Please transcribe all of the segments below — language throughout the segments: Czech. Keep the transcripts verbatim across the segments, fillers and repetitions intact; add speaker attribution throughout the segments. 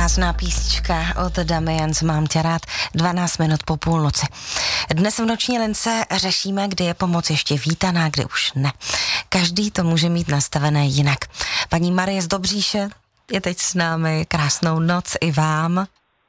Speaker 1: krásná písnička od Damians, Mám tě rád, dvanáct minut po půlnoci. Dnes v Noční lince řešíme, kdy je pomoc ještě vítaná, kdy už ne. Každý to může mít nastavené jinak. Paní Marie z Dobříše je teď s námi. Krásnou noc i vám.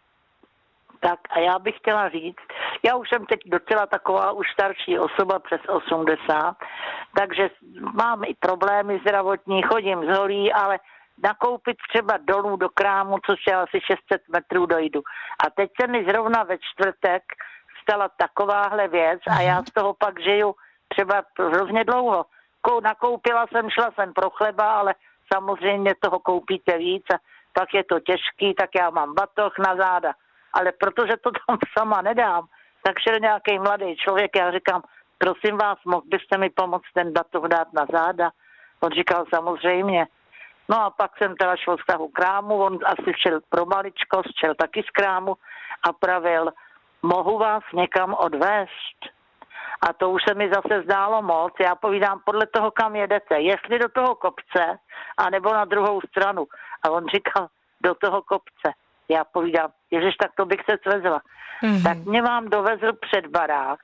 Speaker 2: Tak a já bych chtěla říct, já už jsem teď docela taková už starší osoba přes osmdesát, takže mám i problémy zdravotní, chodím z holí, ale nakoupit třeba dolů do krámu, což je asi šest set metrů dojdu. A teď se mi zrovna ve čtvrtek stala takováhle věc a já z toho pak žiju třeba hrozně dlouho. Nakoupila jsem, šla jsem pro chleba, ale samozřejmě toho koupíte víc a pak je to těžký, tak já mám batoh na záda. Ale protože to tam sama nedám, tak šel nějaký mladý člověk, já říkám, prosím vás, mohl byste mi pomoct ten batoh dát na záda? On říkal, samozřejmě. No a pak jsem teda šel z toho krámu, on asi šel pro maličkost, šel taky z krámu a pravil, mohu vás někam odvést? A to už se mi zase zdálo moc. Já povídám, podle toho, kam jedete, jestli do toho kopce, anebo na druhou stranu. A on říkal, do toho kopce. Já povídám, ježiš, tak to bych se svezla. Mm-hmm. Tak mě vám dovezl před barák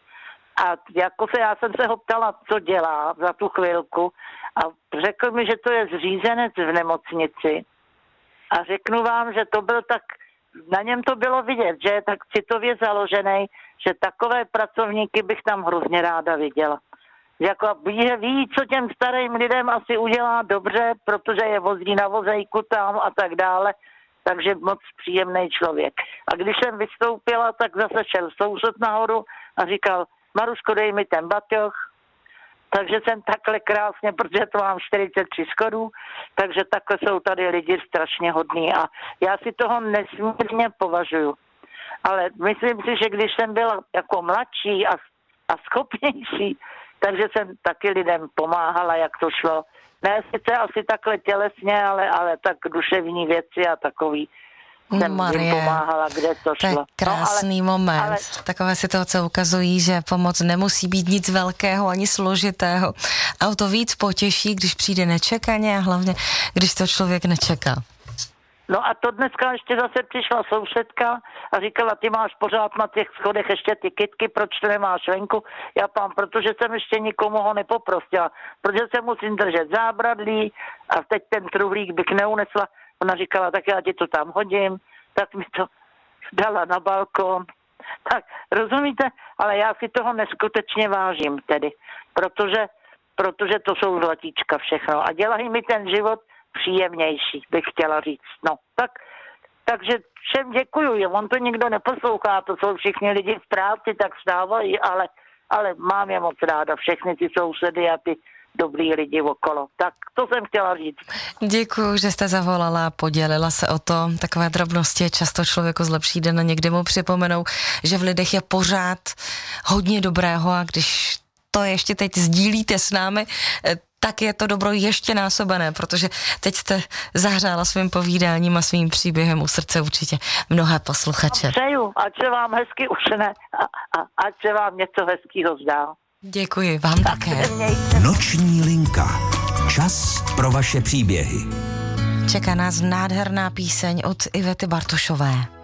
Speaker 2: a jako se, já jsem se ho ptala, co dělá za tu chvilku a řekl mi, že to je zřízenec v nemocnici a řeknu vám, že to byl tak, na něm to bylo vidět, že je tak citově založený, že takové pracovníky bych tam hrozně ráda viděla. Jako ví, ví, co těm starým lidem asi udělá dobře, protože je vozí na vozejku tam a tak dále. Takže moc příjemný člověk. A když jsem vystoupila, tak zase šel soused nahoru a říkal, Maruško, dej mi ten batoh. Takže jsem takhle krásně, protože to mám čtyřicet tři schodů, takže takhle jsou tady lidi strašně hodní a já si toho nesmírně považuju. Ale myslím si, že když jsem byla jako mladší a, a schopnější, takže jsem taky lidem pomáhala, jak to šlo. Ne sice asi takhle tělesně, ale, ale tak duševní věci a takový jsem
Speaker 1: Marie,
Speaker 2: jim pomáhala, kde to šlo.
Speaker 1: To je krásný no, ale, moment. Ale... Takové situace ukazují, že pomoc nemusí být nic velkého ani složitého. A o to víc potěší, když přijde nečekaně a hlavně, když to člověk nečeká.
Speaker 2: No a to dneska ještě zase přišla sousedka a říkala, ty máš pořád na těch schodech ještě ty kytky, proč to nemáš venku? Já pám, protože jsem ještě nikomu ho nepoprosila, protože se musím držet zábradlí a teď ten truhlík bych neunesla. Ona říkala, tak já ti to tam hodím, tak mi to dala na balkon. Tak rozumíte, ale já si toho neskutečně vážím tedy, protože, protože to jsou zlatíčka všechno a dělají mi ten život příjemnější, bych chtěla říct. No, tak, takže všem děkuju. On to nikdo neposlouchá, to jsou všichni lidi v práci, tak vstávají, ale, ale mám je moc ráda, všechny ty sousedy a ty dobrý lidi okolo. Tak to jsem chtěla říct.
Speaker 1: Děkuju, že jste zavolala a podělila se o to. Takové drobnosti často člověku zlepší den a někdy mu připomenou, že v lidech je pořád hodně dobrého a když to ještě teď sdílíte s námi, tak je to dobro ještě násobené, protože teď jste zahřála svým povídáním a svým příběhem u srdce určitě mnohé posluchače.
Speaker 2: Přeju, ať se vám hezky ušne a, a ať se vám něco hezkýho zdá.
Speaker 1: Děkuji, vám tak také.
Speaker 3: Noční linka. Čas pro vaše příběhy.
Speaker 1: Čeká nás nádherná píseň od Ivety Bartošové.